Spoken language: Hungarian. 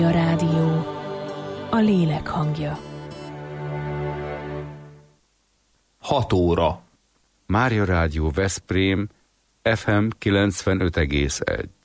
A rádió, a lélek hangja. 6 óra. Mária Rádió Veszprém, FM 95,1.